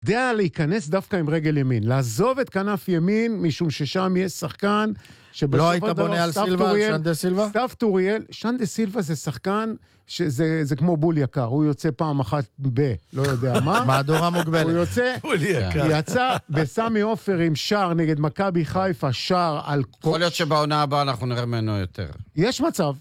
יודע להיכנס דווקא עם רגל ימין, לעזוב את כנף ימין, משום ששם יש שחקן, לא היית בונה על סילבה, על שנדה סילבה? סטף טוריאל, שנדה סילבה זה שחקן, שזה כמו בול יקר, הוא יוצא פעם אחת לא יודע מה. מהדורה מוגבלת. הוא יוצא, יצא בסמי עופר עם שער נגד מכבי חיפה, שער על יכול להיות שבעונה הבאה אנחנו נראה ממנו יותר. יש מצב,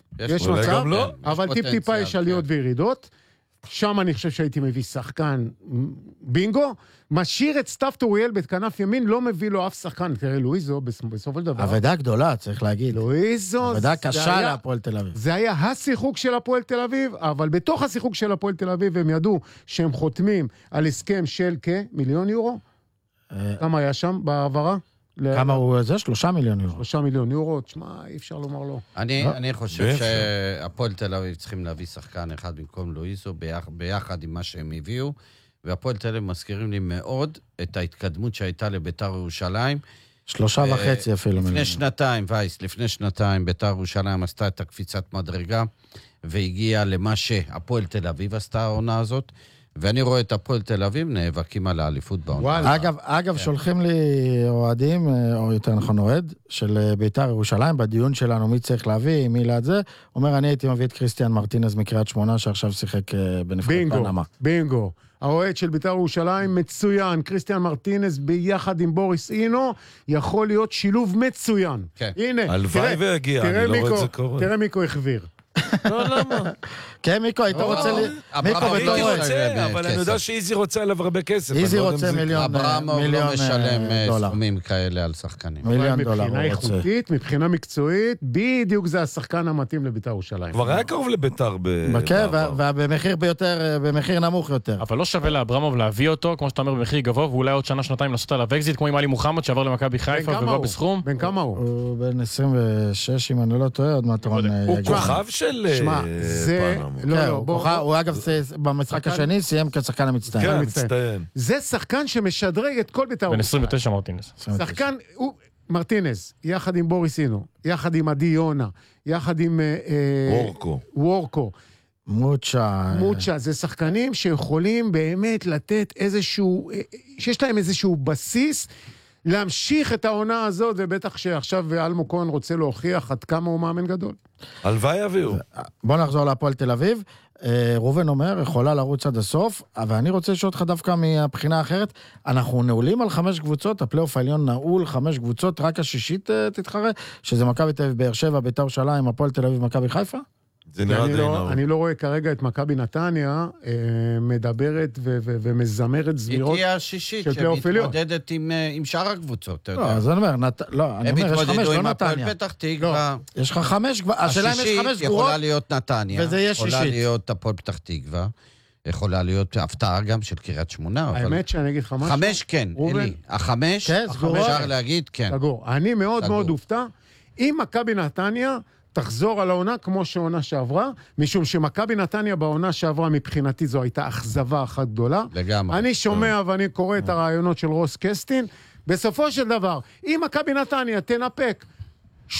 אבל טיפ-טיפה יש עליות וירידות. שם אני חושב שהייתי מביא שחקן בינגו, משאיר את סטף טוריאל בכנף ימין, לא מביא לו אף שחקן. תראה, לואיזו, בסופו של דבר. עבודה גדולה, צריך להגיד. לואיזו, עבודה קשה להפועל תל אביב. זה היה השיחוק של הפועל תל אביב, אבל בתוך השיחוק של הפועל תל אביב, הם ידעו שהם חותמים על הסכם של כמיליון יורו. כמה היה שם בעברה? כמה הוא זה? 3 מיליון יורו. 3 מיליון יורו, תשמע, אי אפשר לומר לו. אני חושב שהפועל תל אביב צריכים להביא שחקן אחד במקום לואיזו, ביחד עם מה שהם הביאו, והפועל תל אביב מזכירים לי מאוד את ההתקדמות שהייתה לביתר ירושלים. 3.5 אפילו. לפני שנתיים, וייס, לפני שנתיים, ביתר ירושלים עשתה את הקפיצת מדרגה, והגיעה למה שהפועל תל אביב עשתה העונה הזאת, ואני רואה את הפועל תל אביב נאבקים על האליפות בעונה. אגב, שולחים לי אוהדים, או יותר נכון אוהד, של ביתר ירושלים, בדיון שלנו מי צריך להביא, מי ליד זה, אומר, אני הייתי מביא את קריסטיאן מרטינז מקריית שמונה, שעכשיו שיחק בנבחרת פנמה. בינגו. האוהד של ביתר ירושלים מצוין, קריסטיאן מרטינז ביחד עם בוריס אינו, יכול להיות שילוב מצוין. הנה, הלוואי והגיע, אני לא רואה את זה קורה. תראה מיקו החביר. לא, למה? כן, מיקו, היית רוצה לי... מיקו בתור רוצה, אבל אני יודע שאיזי רוצה עליו הרבה כסף. איזי רוצה מיליון אברמוב לא משלם סכומים כאלה על שחקנים. $1 מיליון מבחינה איכותית, מבחינה מקצועית, בדיוק זה השחקן המתאים לביתר ירושלים. כבר היה קרוב לביתר ובמחיר ביותר, במחיר נמוך יותר. אבל לא שווה לאברמוב להביא אותו, כמו שאתה אומר, במחיר גבוה, ואולי עוד שנה-שנתיים לעשות עליו אקזיט, כמו עם עלי מוחמד שעבר למכבי חיפה ובא בסכום. בן כמה הוא? הוא בן 26, אם אני לא טועה, עוד מעטרון יגיע. הוא כוכב של הוא אגב במשחק השני סיים כשחקן המצטיין. כן, מצטיין. זה שחקן שמשדרג את כל ביתר. בן 29 מרטינס. שחקן, מרטינס, יחד עם בוריס אינו, יחד עם עדי יונה, יחד עם וורקו. מוצ'ה, זה שחקנים שיכולים באמת לתת איזשהו, שיש להם איזשהו בסיס, להמשיך את העונה הזאת, ובטח שעכשיו אלמו כהן רוצה להוכיח עד כמה הוא מאמן גדול. הלוואי אביהו. בוא נחזור להפועל תל אביב. רובן אומר, יכולה לרוץ עד הסוף, אבל אני רוצה לשאול אותך דווקא מהבחינה האחרת. אנחנו נעולים על 5 קבוצות, הפלייאוף העליון נעול 5 קבוצות, רק השישית תתחרה, שזה מכבי תל אביב, באר שבע, ביתר ירושלים, הפועל תל אביב, מכבי חיפה? אני לא רואה כרגע את מכבי נתניה מדברת ומזמרת זמירות היא תהיה השישית שמתמודדת עם שאר הקבוצות. לא, אז אני אומר, הם התמודדו עם הפועל פתח תקווה. יש לך 5, השאלה אם יש 5 גבורות. השישית יכולה להיות נתניה, וזה יהיה שישית. יכולה להיות הפועל פתח תקווה, יכולה להיות הפתעה גם של קריית שמונה. האמת שאני אגיד לך משהו. 5 כן, אלי. 5, אפשר להגיד כן. סגור. אני מאוד מאוד הופתע. אם מכבי נתניה תחזור על העונה כמו שהעונה שעברה, משום שמכבי נתניה בעונה שעברה מבחינתי זו הייתה אכזבה אחת גדולה. לגמרי. אני שומע ואני קורא את הרעיונות של רוס קסטין. בסופו של דבר, אם מכבי נתניה תנפק 30%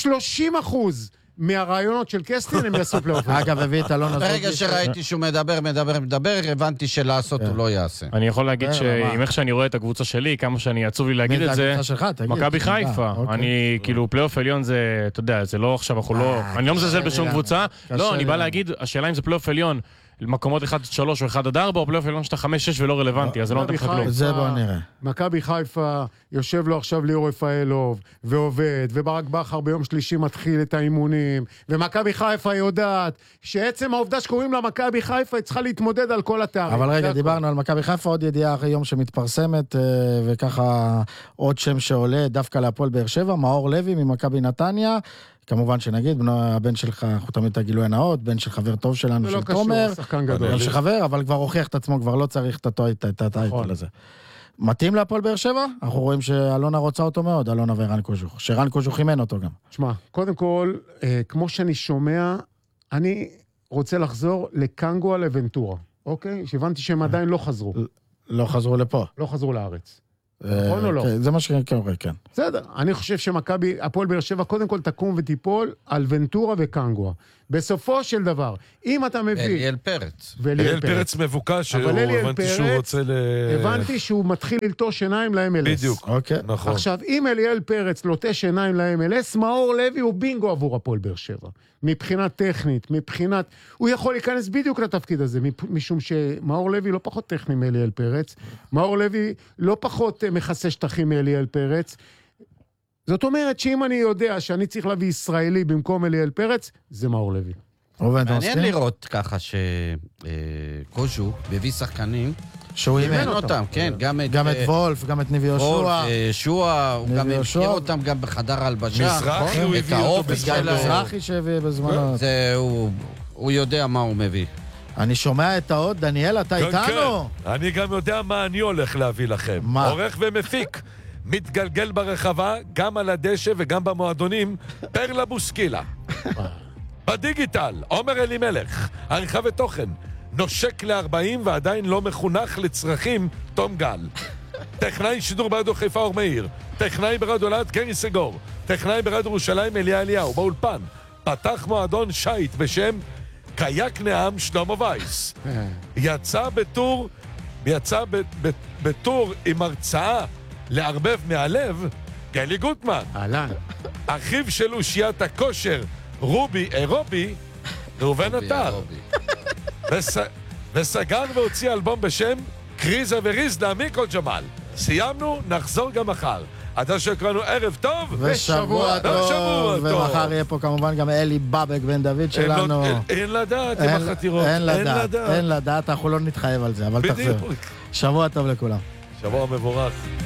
מהרעיונות של קסטין, הם יעשו פלייאוף. אגב, הביא את אלון הזאת. ברגע שראיתי שהוא מדבר, הבנתי שלעשות הוא לא יעשה. אני יכול להגיד שעם איך שאני רואה את הקבוצה שלי, כמה שאני עצוב לי להגיד את זה, מכבי חיפה. אני, כאילו, פלייאוף עליון זה, אתה יודע, זה לא עכשיו, אני לא מזלזל בשום קבוצה. לא, אני בא להגיד, השאלה אם זה פלייאוף עליון, מקומות 1-3 או 1-4, או פלייאוף עליון שאתה 5-6 ולא רלוונטי, אז זה לא נותן לך כלום. זה בוא נראה. מכבי חיפה, יושב לו עכשיו ליאור רפאלוב, ועובד, וברק בכר ביום שלישי מתחיל את האימונים, ומכבי חיפה יודעת שעצם העובדה שקוראים לה מכבי חיפה, היא צריכה להתמודד על כל התארים. אבל רגע, דיברנו על מכבי חיפה, עוד ידיעה אחרי יום שמתפרסמת, וככה עוד שם שעולה דווקא להפועל באר שבע, מאור לוי ממכבי נתניה, כמובן שנגיד, הבן שלך, אנחנו תמיד הגילוי הנאות, בן של חבר טוב שלנו, של תומר, בן של חבר, אבל כבר הוכיח את עצמו, כבר לא צריך את הטייטל הזה. מתאים להפועל באר שבע? אנחנו רואים שאלונה רוצה אותו מאוד, אלונה ורן קוז'וך, שרן קוז'וך אימן אותו גם. תשמע, קודם כל, כמו שאני שומע, אני רוצה לחזור לקנגו לוונטורה, אוקיי? שהבנתי שהם עדיין לא חזרו. לא חזרו לפה. לא חזרו לארץ. נכון או לא? זה מה שקורה, כן. בסדר, אני חושב שמכבי, הפועל באר שבע, קודם כל תקום ותיפול על ונטורה וקנגווה. בסופו של דבר, אם אתה מביא... אליאל פרץ. אליאל פרץ מבוקש, הבנתי שהוא רוצה הבנתי שהוא מתחיל ללטוש עיניים ל-MLS. בדיוק, נכון. עכשיו, אם אליאל פרץ לוטש עיניים ל-MLS, מאור לוי הוא בינגו עבור הפועל באר שבע. מבחינת טכנית, מבחינת... הוא יכול להיכנס בדיוק לתפקיד הזה, משום שמאור לוי לא פחות טכני מאליאל פרץ, מאור לוי לא פחות מכסה שטחים מאליאל פרץ. זאת אומרת שאם אני יודע שאני צריך להביא ישראלי במקום אליאל פרץ, זה מאור לוי. מעניין לראות ככה שקוז'ו מביא שחקנים שהוא אימן אותם, כן, גם את וולף, גם את ניבי יהושע, הוא גם המכיר אותם גם בחדר הלבשה. מזרחי הוא הביא אותו מזרחי שהביא בזמנו. הוא יודע מה הוא מביא. אני שומע את העוד, דניאל, אתה איתנו? כן, אני גם יודע מה אני הולך להביא לכם. עורך ומפיק, מתגלגל ברחבה, גם על הדשא וגם במועדונים, פרלה בוסקילה. בדיגיטל, עומר אלימלך, עריכה ותוכן, נושק ל-40 ועדיין לא מחונך לצרכים, תום גל. טכנאי שידור ברדיו חיפה אור מאיר, טכנאי ברדיו אלעד גרי סגור, טכנאי ברדיו ירושלים אליה אליהו, באולפן, פתח מועדון שייט בשם קייק נעם שלמה וייס. יצא בטור עם הרצאה לערבב מהלב, גלי גוטמן. אהלן. אחיו של אושיית הכושר, רובי אירובי, ראובן עטר. וסגר והוציא אלבום בשם קריזה וריזדה מיקו ג'מאל. סיימנו, נחזור גם מחר. עד שקראנו ערב טוב ושבוע טוב. ומחר יהיה פה כמובן גם אלי בבק בן דוד שלנו. אין לדעת עם החתירות. אין לדעת, אנחנו לא נתחייב על זה, אבל תחזור. שבוע טוב לכולם. שבוע מבורך.